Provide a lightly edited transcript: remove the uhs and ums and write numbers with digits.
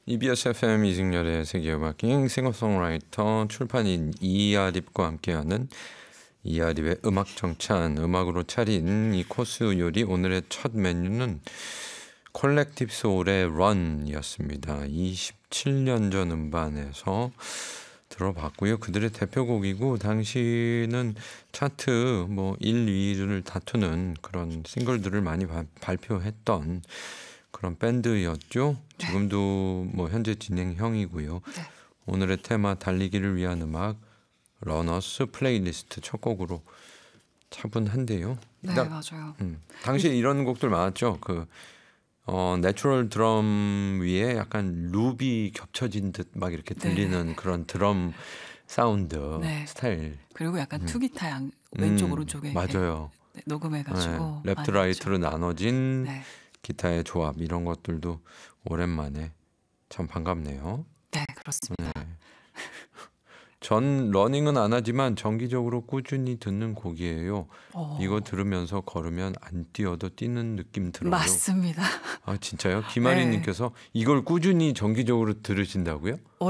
EBS FM 이승열의 세계음악여행 싱어송라이터 출판인 이아립과 함께하는 이아립의 음악 정찬, 음악으로 차린 이 코스 요리. 오늘의 첫 메뉴는 콜렉티브 소울의 런이었습니다. 27년 전 음반에서 들어봤고요. 그들의 대표곡이고 당시는 차트 1, 2위를 다투는 그런 싱글들을 많이 발표했던 그런 밴드였죠. 지금도 현재 진행형이고요. 네. 오늘의 테마 달리기를 위한 음악 러너스 플레이리스트 첫 곡으로 차분한데요. 네, 맞아요. 당시에 이런 곡들 많았죠. 내추럴 드럼 위에 약간 룹이 겹쳐진 듯 막 이렇게 들리는 그런 드럼 사운드 스타일. 그리고 약간 투기타 왼쪽 오른쪽에 맞아요. 녹음해가지고 랩트 라이트로 나눠진 네. 기타의 조합 이런 것들도 오랜만에 참 반갑네요. 네, 그렇습니다. 전 러닝은 안 하지만 정기적으로 꾸준히 듣는 곡이에요. 이거 들으면서 걸으면 안 뛰어도 뛰는 느낌 들어요. 맞습니다. 아 진짜요? 김아리님께서 이걸 꾸준히 정기적으로 들으신다고요?